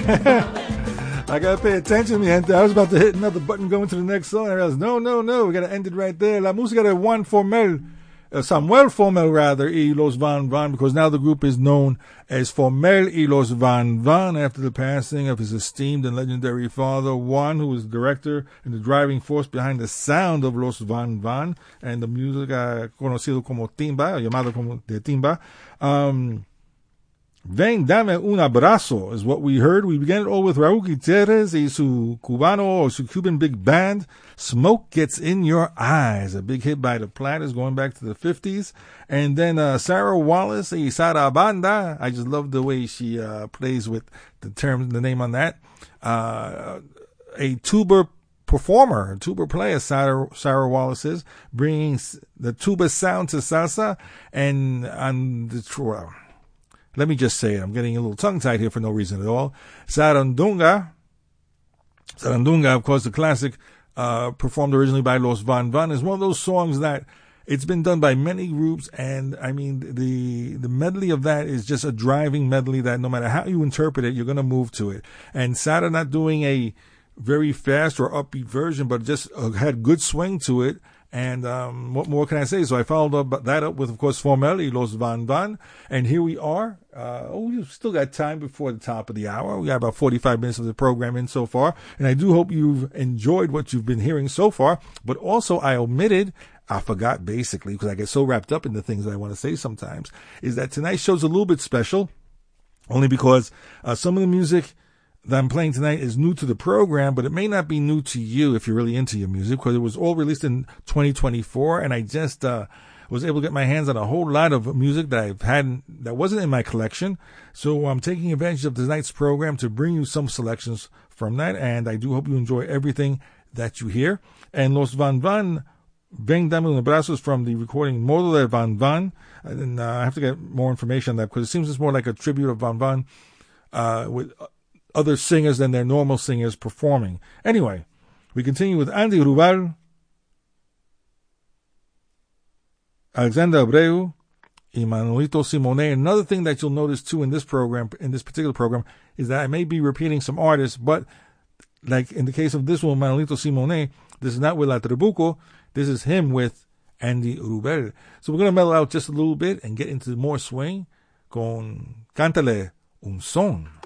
I gotta pay attention, mi gente. I was about to hit another button going to the next song. I realized, no, we gotta end it right there. La música de Juan Formel, Samuel Formel rather, y Los Van Van, because now the group is known as Formel y Los Van Van after the passing of his esteemed and legendary father, Juan, who was the director and the driving force behind the sound of Los Van Van and the music conocido como timba, llamado como de timba. Ven, dame un abrazo is what we heard. We began it all with Raúl Gutiérrez y su cubano or su Cuban big band. Smoke Gets in Your Eyes, a big hit by the Platters going back to the 50s. And then Sarah Wallace y Sara Banda. I just love the way she plays with the name on that. A tuba performer, tuba player, Sarah Wallace is, bringing the tuba sound to salsa and on the... Let me just say it. I'm getting a little tongue-tied here for no reason at all. Sarandunga, of course, the classic, performed originally by Los Van Van, is one of those songs that it's been done by many groups, and I mean, the medley of that is just a driving medley that no matter how you interpret it, you're going to move to it. And Sada not doing a very fast or upbeat version, but just had good swing to it. And what more can I say? So I followed that up with, of course, Formel y Los Van Van. And here we are. We've still got time before the top of the hour. We got about 45 minutes of the program in so far. And I do hope you've enjoyed what you've been hearing so far. But also I forgot basically, because I get so wrapped up in the things that I want to say sometimes, is that tonight's show's a little bit special. Only because some of the music that I'm playing tonight is new to the program, but it may not be new to you if you're really into your music, because it was all released in 2024, and I just was able to get my hands on a whole lot of music that I've had that wasn't in my collection. So I'm taking advantage of tonight's program to bring you some selections from that, and I do hope you enjoy everything that you hear. And Los Van Van, Ven Dame un Abrazo, is from the recording Modo de Van Van, and I have to get more information on that, because it seems it's more like a tribute of Van Van with other singers than their normal singers performing. Anyway, we continue with Andy Rubal, Alexander Abreu, y Manuelito Simone. Another thing that you'll notice too in this particular program, is that I may be repeating some artists, but like in the case of this one, Manuelito Simone, this is not with La Trabuco, this is him with Andy Rubel. So we're going to mellow out just a little bit and get into more swing con Cántale un Son.